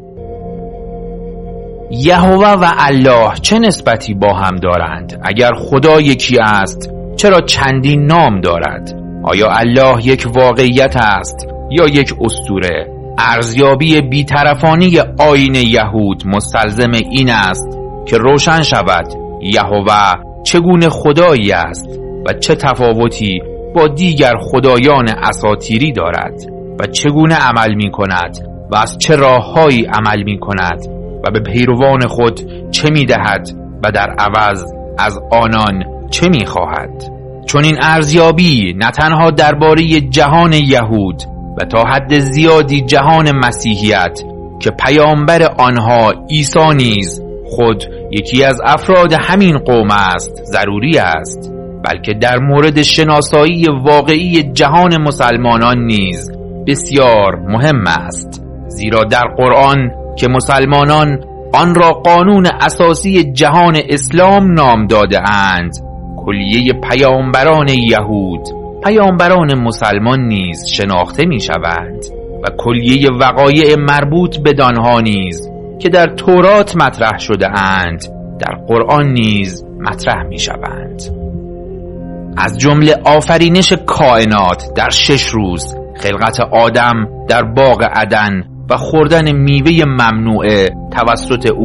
یهوه و الله چه نسبتی با هم دارند؟ اگر خدا یکی است چرا چندین نام دارد؟ آیا الله یک واقعیت است یا یک اسطوره؟ ارزیابی بی‌طرفانه آیین یهود مستلزم این است که روشن شود یهوه چگونه خدایی است و چه تفاوتی با دیگر خدایان اساطیری دارد و چگونه عمل می کند و از چه راههایی عمل می کند و به پیروان خود چه می دهد و در عوض از آنان چه می خواهد. چون این ارزیابی نه تنها درباره جهان یهود و تا حد زیادی جهان مسیحیت که پیامبر آنها عیسی نیز خود یکی از افراد همین قوم است ضروری است، بلکه در مورد شناسایی واقعی جهان مسلمانان نیز بسیار مهم است، زیرا در قرآن که مسلمانان آن را قانون اساسی جهان اسلام نام داده اند، کلیه پیامبران یهود پیامبران مسلمان نیز شناخته می شوند و کلیه وقایع مربوط بدانها نیز که در تورات مطرح شده اند در قرآن نیز مطرح می شوند. از جمله آفرینش کائنات در 6 روز، خلقت آدم در باغ عدن و خوردن میوه ممنوعه توسط او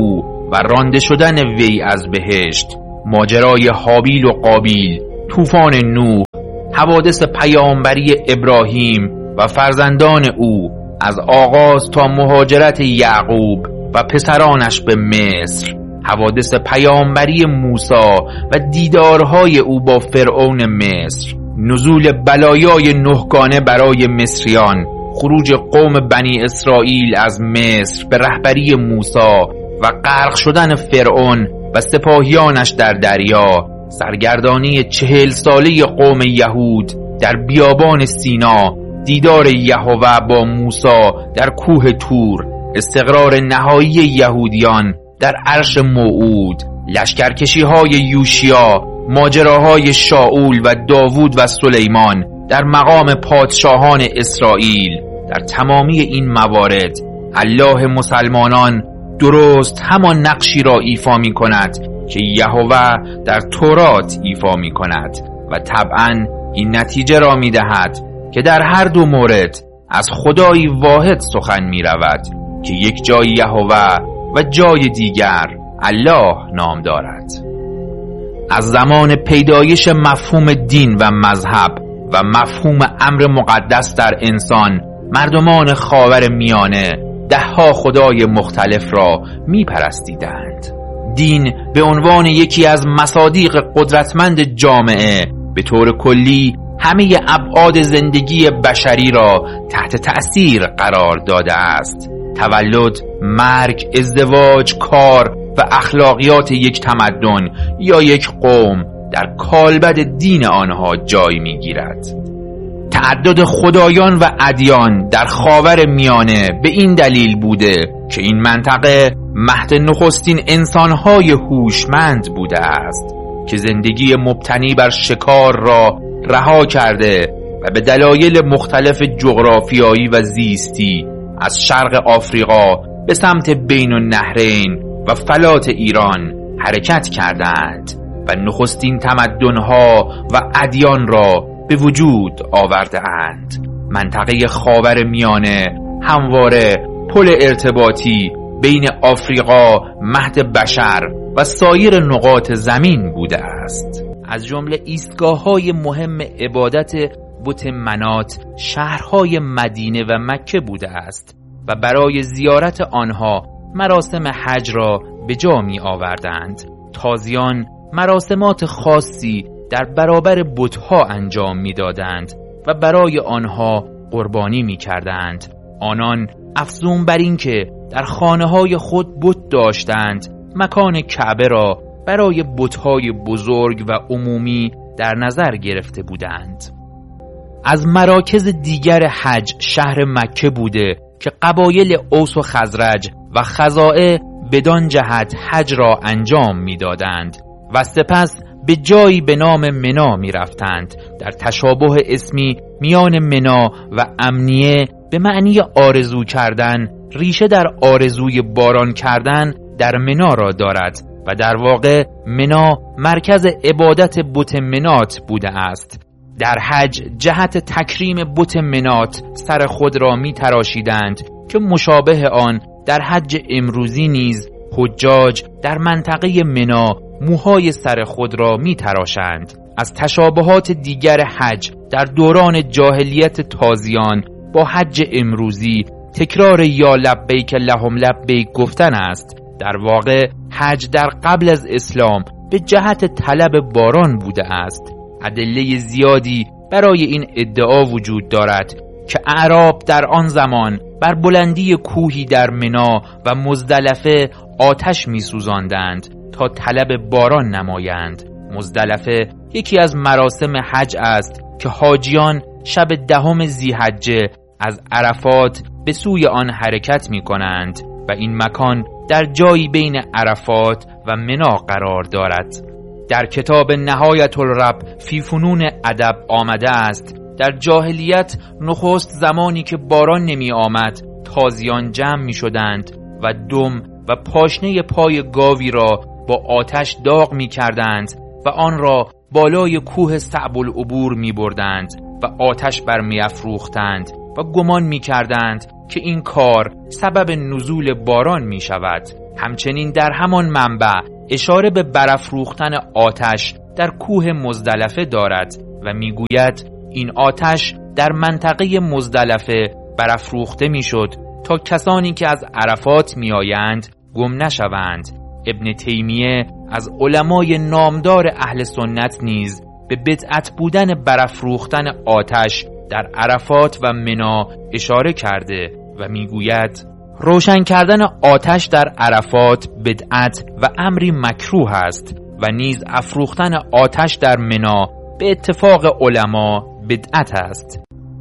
و رانده شدن وی از بهشت، ماجرای هابیل و قابیل، طوفان نوح، حوادث پیامبری ابراهیم و فرزندان او از آغاز تا مهاجرت یعقوب و پسرانش به مصر، حوادث پیامبری موسی و دیدارهای او با فرعون مصر، نزول بلایای نهگانه برای مصریان، خروج قوم بنی اسرائیل از مصر به رهبری موسی و غرق شدن فرعون و سپاهیانش در دریا، سرگردانی 40 ساله قوم یهود در بیابان سینا، دیدار یهوه با موسی در کوه طور، استقرار نهایی یهودیان در عرش موعود، لشکرکشی‌های یوشیا، ماجراهای شاول و داوود و سلیمان در مقام پادشاهان اسرائیل. در تمامی این موارد الله مسلمانان درست همان نقشی را ایفا می کند که یهوه در تورات ایفا می کند و طبعا این نتیجه را می دهد که در هر دو مورد از خدایی واحد سخن می رود که یک جای یهوه و جای دیگر الله نام دارد. از زمان پیدایش مفهوم دین و مذهب و مفهوم امر مقدس در انسان، مردمان خاور میانه دهها خدای مختلف را می پرستیدند. دین به عنوان یکی از مصادیق قدرتمند جامعه به طور کلی همه ابعاد زندگی بشری را تحت تأثیر قرار داده است. تولد، مرگ، ازدواج، کار و اخلاقیات یک تمدن یا یک قوم در کالبد دین آنها جای می‌گیرد. تعدد خدایان و ادیان در خاور میانه به این دلیل بوده که این منطقه مهد نخستین انسان‌های هوشمند بوده است که زندگی مبتنی بر شکار را رها کرده و به دلایل مختلف جغرافیایی و زیستی از شرق آفریقا به سمت بین النهرین و فلات ایران حرکت کردند و نخستین تمدن‌ها و ادیان را به وجود آورده اند. منطقه خاور میانه همواره پل ارتباطی بین آفریقا، مهد بشر و سایر نقاط زمین بوده است. از جمله ایستگاه‌های مهم عبادت بت منات شهرهای مدینه و مکه بوده است و برای زیارت آنها مراسم حج را به جا می آوردند. تازیان مراسمات خاصی در برابر بت‌ها انجام می دادند و برای آنها قربانی می کردند. آنان افزون بر این که در خانه‌های خود بت داشتند، مکان کعبه را برای بت‌های بزرگ و عمومی در نظر گرفته بودند. از مراکز دیگر حج شهر مکه بوده که قبایل اوس و خزرج و خزاعه بدان جهت حج را انجام می‌دادند و سپس به جایی به نام منا می‌رفتند. در تشابه اسمی میان منا و امنیه به معنی آرزو کردن، ریشه در آرزوی باران کردن در منا را دارد و در واقع منا مرکز عبادت بت منات بوده است. در حج جهت تکریم بت منات سر خود را می تراشیدند که مشابه آن در حج امروزی نیز حجاج در منطقه منا موهای سر خود را می تراشند. از تشابهات دیگر حج در دوران جاهلیت تازیان با حج امروزی تکرار یا لبیک اللهم لبیک گفتن است. در واقع حج در قبل از اسلام به جهت طلب باران بوده است. ادله زیادی برای این ادعا وجود دارد که اعراب در آن زمان بر بلندی کوهی در منا و مزدلفه آتش می سوزاندند تا طلب باران نمایند. مزدلفه یکی از مراسم حج است که حاجیان شب 10 ذی‌حجه از عرفات به سوی آن حرکت می کنند و این مکان در جایی بین عرفات و منا قرار دارد. در کتاب نهایت الرب فی فنون ادب آمده است در جاهلیت نخست زمانی که باران نمی آمد تازیان جمع می شدند و دم و پاشنه پای گاوی را با آتش داغ می کردند و آن را بالای کوه صعب العبور می بردند و آتش بر می افروختند و گمان می کردند که این کار سبب نزول باران می شود. همچنین در همان منبع اشاره به برافروختن آتش در کوه مزدلفه دارد و میگوید این آتش در منطقه مزدلفه برافروخته میشد تا کسانی که از عرفات میآیند گم نشوند. ابن تیمیه از علمای نامدار اهل سنت نیز به بدعت بودن برافروختن آتش در عرفات و منا اشاره کرده و میگوید روشن کردن آتش در عرفات بدعت و امری مکروه است و نیز افروختن آتش در منا به اتفاق علما بدعت است.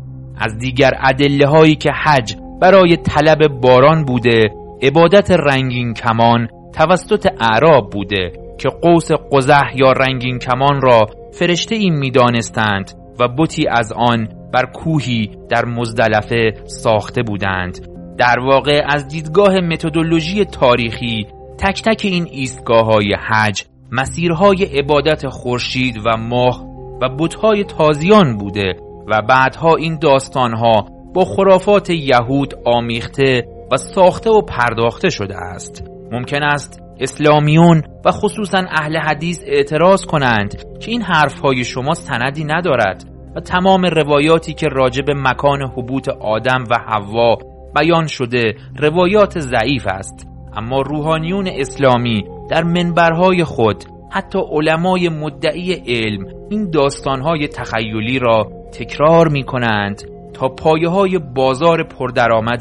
از دیگر ادله هایی که حج برای طلب باران بوده، عبادت رنگین کمان توسط اعراب بوده که قوس قزح یا رنگین کمان را فرشته این می دانستند و بتی از آن بر کوهی در مزدلفه ساخته بودند. در واقع از دیدگاه متدولوژی تاریخی تک تک این ایستگاه‌های حج مسیرهای عبادت خورشید و ماه و بت‌های تازیان بوده و بعدها این داستانها با خرافات یهود آمیخته و ساخته و پرداخته شده است. ممکن است اسلامیون و خصوصا اهل حدیث اعتراض کنند که این حرفهای شما سندی ندارد و تمام روایاتی که راجع به مکان حبوط آدم و حوا بیان شده روایات ضعیف است. اما روحانیون اسلامی در منبرهای خود، حتی علمای مدعی علم، این داستانهای تخیلی را تکرار می کنند تا پایه‌های بازار پردرآمد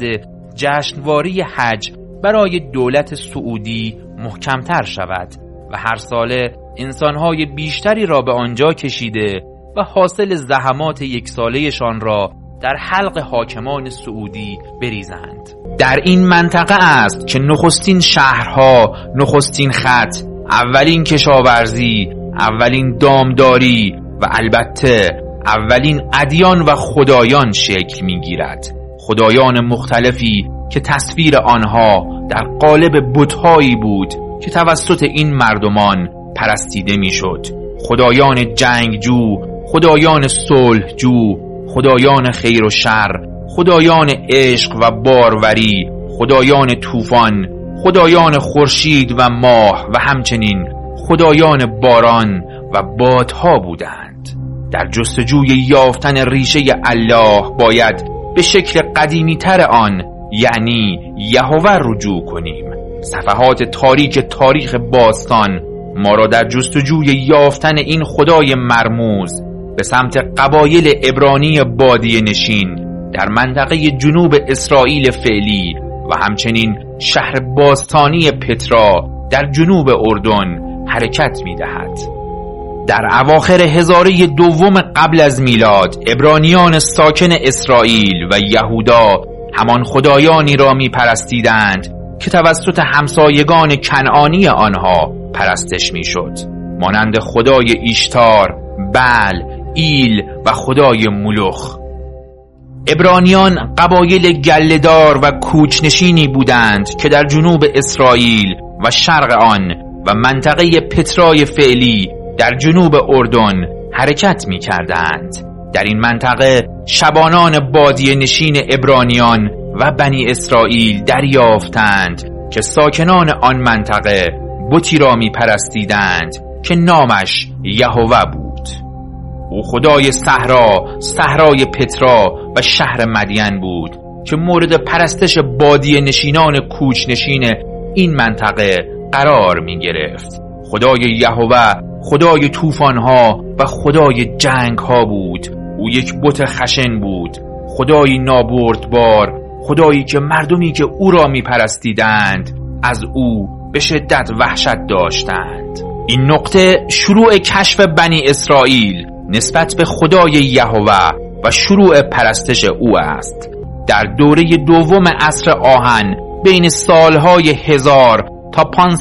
جشنواری حج برای دولت سعودی محکمتر شود و هر ساله انسانهای بیشتری را به آنجا کشیده و حاصل زحمات یک سالهشان را در حلق حاکمان سعودی بریزند. در این منطقه است که نخستین شهرها، نخستین خط، اولین کشاورزی، اولین دامداری و البته اولین ادیان و خدایان شکل می‌گیرد. خدایان مختلفی که تصویر آنها در قالب بت‌هایی بود که توسط این مردمان پرستیده می‌شد. خدایان جنگجو، خدایان صلحجو، خدایان خیر و شر، خدایان عشق و باروری، خدایان طوفان، خدایان خورشید و ماه و همچنین خدایان باران و بادها بودند. در جستجوی یافتن ریشه الله باید به شکل قدیمی تر آن، یعنی یهوه رجوع کنیم. صفحات تاریخ باستان ما را در جستجوی یافتن این خدای مرموز به سمت قبایل عبرانی بادیه نشین در منطقه جنوب اسرائیل فعلی و همچنین شهر باستانی پترا در جنوب اردن حرکت می دهد. در اواخر هزاره دوم قبل از میلاد عبرانیان ساکن اسرائیل و یهودا همان خدایانی را می پرستیدند که توسط همسایگان کنعانی آنها پرستش می شد، مانند خدای ایشتار، بل، ایل و خدای ملوخ. عبرانیان قبایل گله‌دار و کوچنشینی بودند که در جنوب اسرائیل و شرق آن و منطقه پترای فعلی در جنوب اردن حرکت می کردند. در این منطقه شبانان بادیه نشین عبرانیان و بنی اسرائیل دریافتند که ساکنان آن منطقه بتی را می پرستیدند که نامش یهوه بود. او خدای صحرای پترا و شهر مدین بود که مورد پرستش بادیه نشینان کوچ نشین این منطقه قرار می گرفت. خدای یهوه خدای طوفان‌ها و خدای جنگ‌ها بود. او یک بت خشن بود، خدایی نابردبار، خدایی که مردمی که او را می پرستیدند از او به شدت وحشت داشتند. این نقطه شروع کشف بنی اسرائیل نسبت به خدای یهوه و شروع پرستش او است. در دوره دوم عصر آهن بین سالهای 1000 تا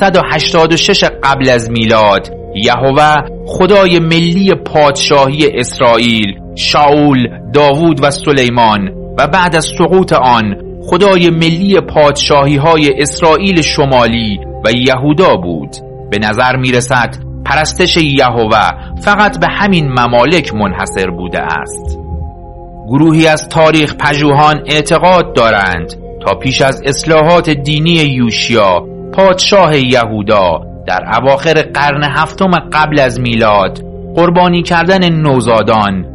586 قبل از میلاد یهوه خدای ملی پادشاهی اسرائیل، شاول، داوود و سلیمان و بعد از سقوط آن خدای ملی پادشاهی های اسرائیل شمالی و یهودا بود. به نظر می رسد پرستش یهوه فقط به همین ممالک منحصر بوده است. گروهی از تاریخ پژوهان اعتقاد دارند تا پیش از اصلاحات دینی یوشیا پادشاه یهودا در اواخر قرن هفتم قبل از میلاد قربانی کردن نوزادان